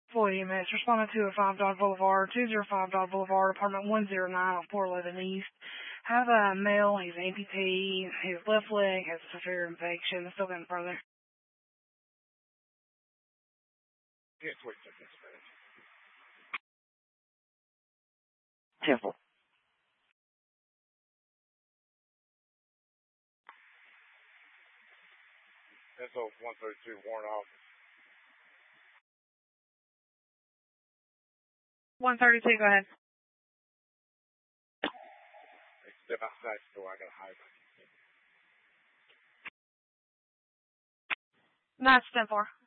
Floyd EMS, responding to a 5 Dodge Boulevard, 205 Dodge Boulevard, apartment 109 on 411 East. Have a male, he's an amputee, his left leg has a severe infection, it's still getting further. Yes, wait a second, Spanish. Temple. SO 132, Warren office. 132, go ahead. Hey, step outside the door, I gotta hide. That's 10-4.